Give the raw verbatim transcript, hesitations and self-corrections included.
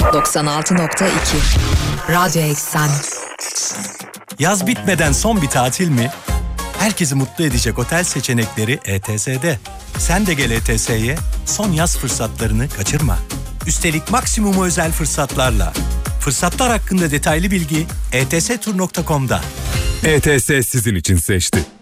doksan altı nokta iki Radyo Eksen. Yaz bitmeden son bir tatil mi? Herkesi mutlu edecek otel seçenekleri E T S'de. Sen de gel E T S'ye, son yaz fırsatlarını kaçırma. Üstelik maksimum özel fırsatlarla. Fırsatlar hakkında detaylı bilgi e t s tur nokta com'da. E T S sizin için seçti.